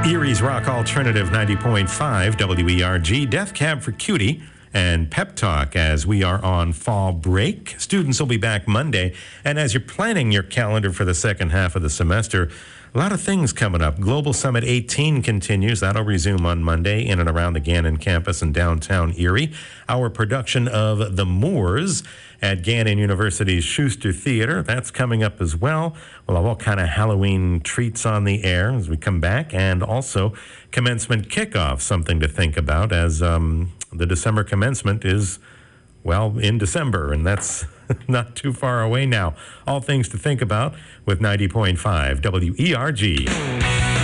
Erie's Rock Alternative 90.5 WERG, Death Cab for Cutie, and Pep Talk as we are on fall break. Students will be back Monday, and as you're planning your calendar for the second half of the semester, a lot of things coming up. Global Summit 18 continues. That'll resume on Monday in and around the Gannon campus in downtown Erie. Our production of The Moors at Gannon University's Schuster Theater, that's coming up as well. We'll have all kind of Halloween treats on the air as we come back, and also commencement kickoff, something to think about as the December commencement is, well, in December, and that's not too far away now. All things to think about with 90.5 WERG.